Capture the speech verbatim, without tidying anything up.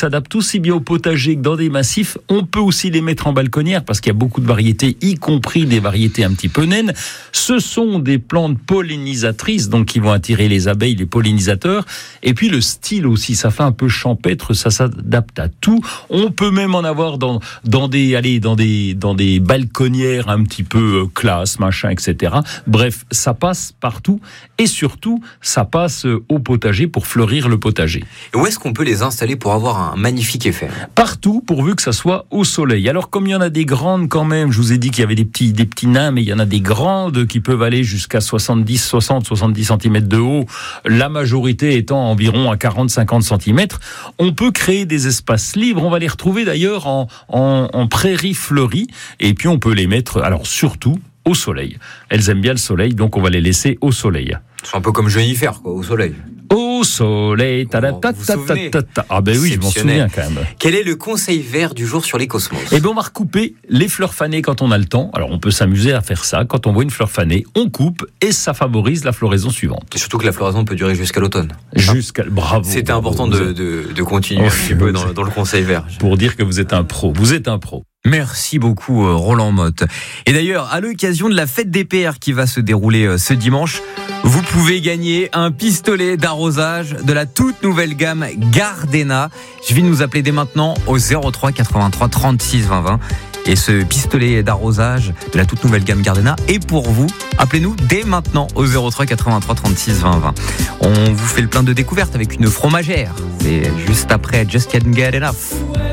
s'adaptent aussi bien au potager que dans des massifs. On peut aussi les mettre en balconnière parce qu'il y a beaucoup de variétés, y compris des variétés un petit peu naines. Ce sont des plantes pollinisatrices, donc qui vont attirer les abeilles, les pollinisateurs. Et puis le style aussi, ça fait un peu champêtre, ça s'adapte à tout. On peut même en avoir dans, dans des, allez, dans des, dans des balconnières un petit peu classe, machin, et cetera. Bref, ça passe partout et surtout, ça passe au potager pour fleurir le potager. Et où est-ce qu'on peut les installer pour avoir un magnifique effet ? Partout, pourvu que ça soit au soleil. Alors, comme il y en a des grandes quand même, je vous ai dit qu'il y avait des petits, des petits nains, mais il y en a des grandes qui peuvent aller jusqu'à soixante-dix, soixante, soixante-dix centimètres de haut, la majorité étant environ à quarante, cinquante centimètres. On peut créer des espaces libres. On va les retrouver d'ailleurs en, en, en prairies fleuries. Et puis, on peut les mettre, alors surtout, au soleil. Elles aiment bien le soleil, donc on va les laisser au soleil. C'est un peu comme Jennifer, quoi, au soleil. Au soleil, ta ta ta ta ta ta. Ah ben oui, je m'en souviens quand même. Quel est le conseil vert du jour sur les cosmos ? Eh ben on va recouper les fleurs fanées quand on a le temps. Alors on peut s'amuser à faire ça. Quand on voit une fleur fanée, on coupe et ça favorise la floraison suivante. Et surtout que la floraison peut durer jusqu'à l'automne. Jusqu'à bravo. C'était bravo, important de, de, de continuer oh, un petit peu dans, dans le conseil vert. Pour dire que vous êtes un pro. Vous êtes un pro. Merci beaucoup Roland Motte. Et d'ailleurs, à l'occasion de la fête des pères qui va se dérouler ce dimanche, vous pouvez gagner un pistolet d'arrosage de la toute nouvelle gamme Gardena. Je vais nous appeler dès maintenant au zéro trois quatre-vingt-trois trente-six vingt vingt. Et ce pistolet d'arrosage de la toute nouvelle gamme Gardena est pour vous. Appelez-nous dès maintenant au zéro trois quatre-vingt-trois trente-six vingt vingt. On vous fait le plein de découvertes avec une fromagère. C'est juste après Just Can't Get Enough.